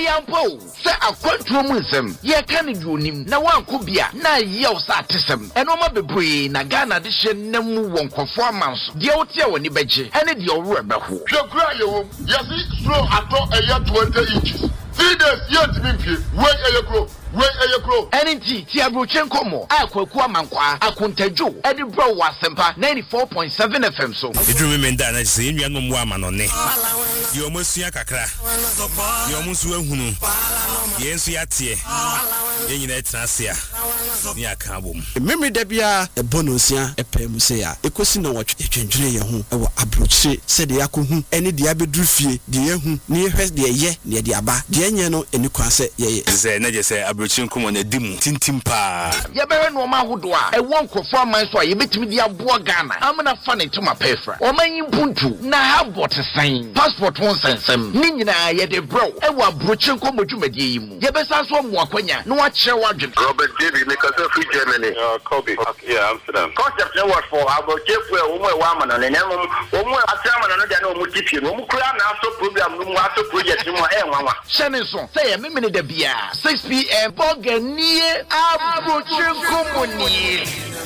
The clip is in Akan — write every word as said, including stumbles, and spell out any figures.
yampo se akwantuo mu nsem ye ka ne dionim na wanko bia na ye o sa atesem eno ma bebre na Ghana de hye namu wonkofo amanso de wote a woni beje ene de owro ebeho hwekura yewo yesi slow ato eya twenty inches three days yet me wait eyekro wait eyekro enenti ti abrochen komo akwaku amankwa akontajo edi bro wasempa ninety-four point seven F M so edru me nda na se enua ngom wa manone ye omosua kakra ye omusu ahunu ye nsu yatie ye nyina etrasia ni aka bom memre da bia e bonosia e pemu se ya ekosi na wotwe twendwere ye ho e wo abroche se de yakohu ene de abedru fie de yehu ni ehwe de ye ne de aba de enye no eni kwa se ye ze na je se abroche nkomo na dimu tintim pa ye bewe no ma hodo a e won kofo aman so a ye betimi de abo Ghana amna fa ne tuma pefra o man yimpuntu na habot san passport won sensem ni nyina ye de bro e wo abroche nkomo dwumadie yi mu ye besa so mo akwanya no wa kire wadwe Robert David make us free Germany uh Kobe okay, yeah Amsterdam concept no what for abroche fu e wo mo e wa amana ne nemu wo mo atrama no de na wo mo tipie no mo kura na so program no mo aso project no e nwanwa shene so say ye memene da bia six p m Boganie abroche nkomo ni